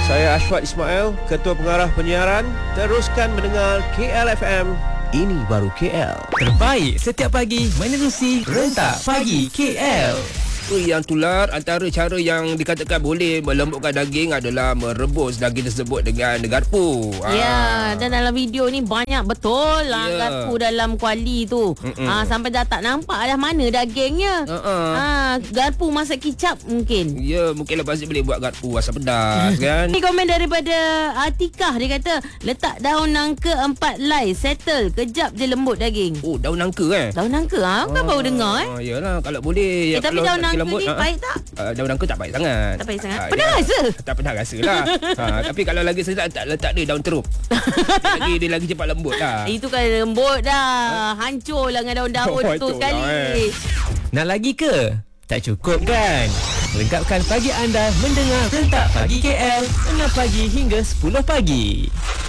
Saya Ashwat Ismail, Ketua Pengarah Penyiaran. Teruskan mendengar KLFM. Ini baru KL. Terbaik setiap pagi menerusi Rentak Pagi KL. Yang tular, antara cara yang dikatakan boleh melembutkan daging adalah merebus daging tersebut dengan garpu. Ya, dan dalam video ni banyak betul lah garpu dalam kuali tu. Sampai dah tak nampak dah mana dagingnya. Garpu masak kicap mungkin. Ya, mungkin lepas ni boleh buat garpu asam pedas kan. Ini komen daripada Atikah. Dia kata letak daun nangka 4 helai, settle, kejap je lembut daging. Oh, daun nangka Daun nangka kan baru dengar Yalah, kalau boleh. Tapi kalau daun nangka lembut, ni pahit tak? Daun nangka tak pahit sangat. Tak pahit sangat. Pernah rasa? Tak pernah rasa lah. Tapi kalau lagi sedap, letak dia daun teruk. Dia lagi cepat lembut lah. Itu kan lembut dah. Hancur lah dengan daun-daun tu sekali. Nak lagi ke? Tak cukup kan? Lengkapkan pagi anda mendengar Rentak Pagi KL 6 pagi hingga 10 pagi.